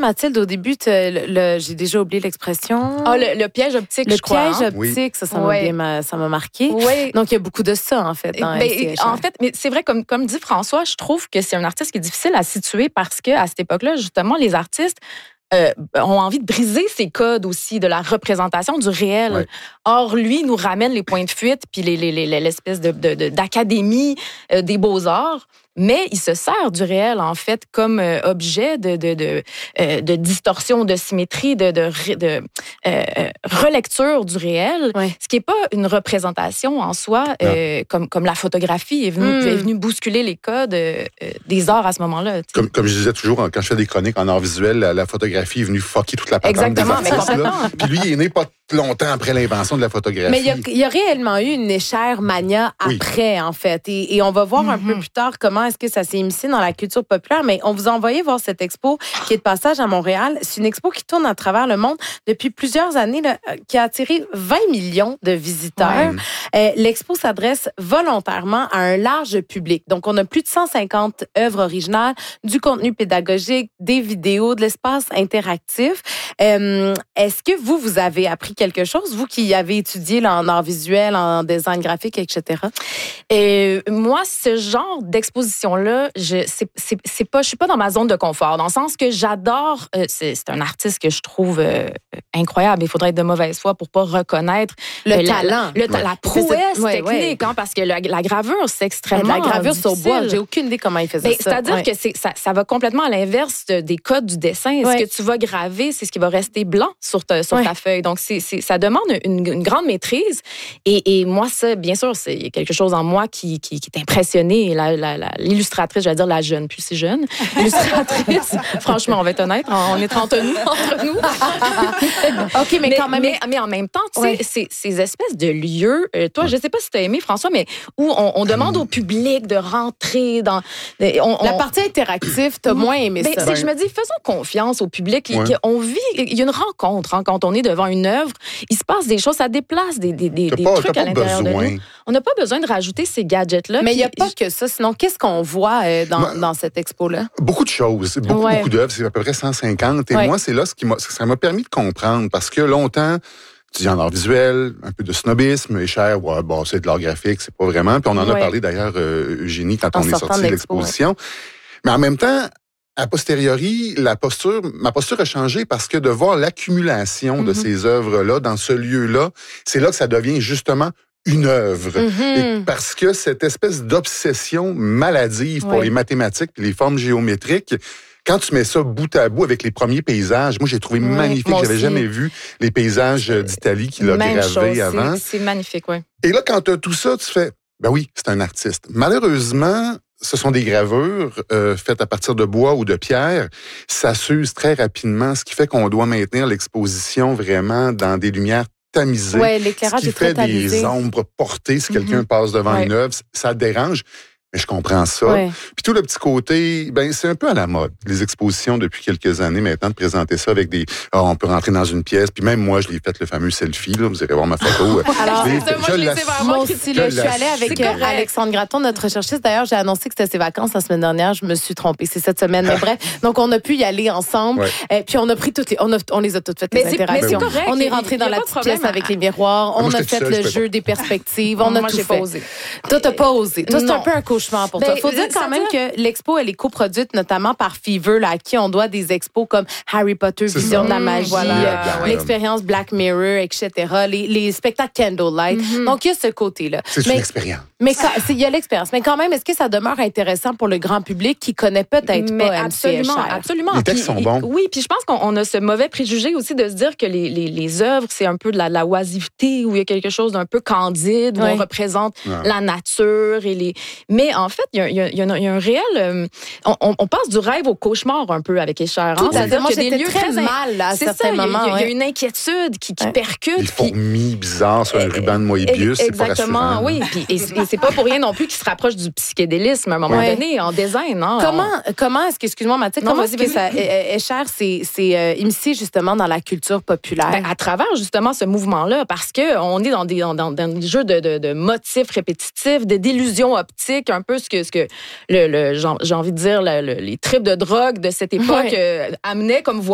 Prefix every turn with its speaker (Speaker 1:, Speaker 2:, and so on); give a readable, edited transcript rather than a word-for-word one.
Speaker 1: Mathilde, au début, j'ai déjà oublié l'expression.
Speaker 2: Ah, le piège optique, je crois.
Speaker 1: Le piège optique, ça m'a marqué.
Speaker 2: Oui.
Speaker 1: Donc, il y a beaucoup de ça, en fait, dans MCHR.
Speaker 2: En fait, mais c'est vrai, comme dit François, je trouve que c'est un artiste qui est difficile à situer parce qu'à cette époque-là, justement, les artistes ont envie de briser ces codes aussi de la représentation du réel. Ouais. Or, lui nous ramène les points de fuite puis l'espèce d'académie des beaux-arts. Mais il se sert du réel, en fait, comme objet de distorsion, de symétrie, de relecture du réel, ce qui n'est pas une représentation en soi, comme la photographie est venue bousculer les codes des arts à ce moment-là.
Speaker 3: Comme je disais toujours, quand je fais des chroniques en art visuel, la photographie est venue fucker toute la patente des artistes. Puis lui, il est né pas longtemps après l'invention de la photographie.
Speaker 1: Mais il y a réellement eu une Escher mania après, en fait. Et on va voir un peu plus tard comment est-ce que ça s'est immiscé dans la culture populaire. Mais on vous a envoyé voir cette expo qui est de passage à Montréal. C'est une expo qui tourne à travers le monde depuis plusieurs années, là, qui a attiré 20 millions de visiteurs. L'expo s'adresse volontairement à un large public. Donc, on a plus de 150 œuvres originales, du contenu pédagogique, des vidéos, de l'espace interactif. Est-ce que vous avez appris quelque chose, vous qui avez étudié là, en art visuel, en design graphique, etc.?
Speaker 2: Moi, ce genre d'exposition-là, je suis pas dans ma zone de confort, dans le sens que j'adore, c'est un artiste que je trouve incroyable. Il faudrait être de mauvaise foi pour pas reconnaître
Speaker 1: le talent.
Speaker 2: La prouesse technique, hein, parce que la gravure, c'est extrêmement
Speaker 1: la gravure
Speaker 2: difficile.
Speaker 1: sur bois, j'ai aucune idée comment il faisait ça.
Speaker 2: C'est-à-dire que ça va complètement à l'inverse des codes du dessin. Ce que tu vas graver, c'est ce qui va rester blanc sur ta feuille. Donc, ça demande une grande maîtrise. Et moi, ça, bien sûr, c'est quelque chose en moi qui est impressionné. L'illustratrice, j'allais dire la jeune, puis c'est jeune. L'illustratrice, franchement, on va être honnête, on est entre nous.
Speaker 1: OK, mais quand même.
Speaker 2: Mais en même temps, tu sais, ces espèces de lieux, toi, je sais pas si tu as aimé, François, mais où on demande au public de rentrer dans...
Speaker 1: La partie interactive, tu as moins aimé ça.
Speaker 2: C'est que je me dis, faisons confiance au public. On vit, il y a une rencontre, hein, quand on est devant une œuvre, il se passe des choses, ça déplace des trucs à l'intérieur de nous. On n'a pas besoin de rajouter ces gadgets-là.
Speaker 1: Mais il n'y a pas que ça. Sinon, qu'est-ce qu'on voit dans cette expo-là?
Speaker 3: Beaucoup de choses. Beaucoup d'œuvres. C'est à peu près 150. Et moi, c'est là ça m'a permis de comprendre. Parce que longtemps, tu dis en art visuel, un peu de snobisme, Escher, c'est de l'art graphique, c'est pas vraiment. Puis on en a parlé d'ailleurs, Eugénie, quand on est sorti de l'exposition. Mais en même temps, a posteriori, ma posture a changé parce que de voir l'accumulation de ces œuvres-là dans ce lieu-là, c'est là que ça devient justement une œuvre. Et parce que cette espèce d'obsession maladive pour les mathématiques et les formes géométriques, quand tu mets ça bout à bout avec les premiers paysages, moi, j'ai trouvé magnifique. J'avais jamais vu les paysages d'Italie qu'il a gravés avant.
Speaker 2: C'est magnifique, oui.
Speaker 3: Et là, quand tu as tout ça, tu fais, ben oui, c'est un artiste. Malheureusement, ce sont des gravures faites à partir de bois ou de pierre. Ça s'use très rapidement, ce qui fait qu'on doit maintenir l'exposition vraiment dans des lumières tamisées.
Speaker 1: Oui, l'éclairage
Speaker 3: est très tamisé. Ce qui fait des ombres portées si quelqu'un passe devant une œuvre. Ça dérange. Mais je comprends ça. Puis tout le petit côté, c'est un peu à la mode. Les expositions depuis quelques années maintenant de présenter ça avec des... on peut rentrer dans une pièce. Puis même moi, je l'ai fait le fameux selfie. Là, vous irez voir ma photo.
Speaker 1: Alors, moi aussi, je suis allée avec Alexandre Gratton, notre recherchiste. D'ailleurs, j'ai annoncé que c'était ses vacances la semaine dernière. Je me suis trompée. C'est cette semaine. Mais bref, donc on a pu y aller ensemble. Puis on a pris toutes on les a toutes faites, les interactions. On est rentré dans la petite pièce avec les miroirs. On a fait le jeu des perspectives. On a tout fait. Toi, t'as pas osé. Toi, c'est un peu un cauchemar pour toi. Il faut dire quand même que l'expo, elle est coproduite notamment par Fever, à qui on doit des expos comme Harry Potter, Vision de la magie, l'expérience Black Mirror, etc., les spectacles Candlelight. Donc, il y a ce côté-là.
Speaker 3: C'est une expérience.
Speaker 1: Mais il y a l'expérience. Mais quand même, est-ce que ça demeure intéressant pour le grand public qui connaît peut-être pas MCHR?
Speaker 2: Absolument.
Speaker 3: Les textes sont bons.
Speaker 2: Oui, puis je pense qu'on a ce mauvais préjugé aussi de se dire que les œuvres, c'est un peu de la oisiveté, où il y a quelque chose d'un peu candide, où on représente la nature Mais en fait, il y a un réel... on passe du rêve au cauchemar un peu avec Escher.
Speaker 1: C'est-à-dire qu'il y a des lieux très mal à certains moments.
Speaker 2: Il y a une inquiétude qui percute.
Speaker 3: Des fourmis bizarres sur un ruban de Moebius, c'est pas rassurant.
Speaker 2: Exactement, oui. Et c'est pas pour rien non plus qu'il se rapproche du psychédélisme à un moment donné, en design. Hein,
Speaker 1: comment est-ce que, excuse-moi Mathilde, comment est-ce que Escher s'est immiscé justement dans la culture populaire?
Speaker 2: À travers justement ce mouvement-là, parce qu'on est dans des jeux de motifs répétitifs, d'illusions optiques, un peu ce que j'ai envie de dire, les tripes de drogue de cette époque amenaient comme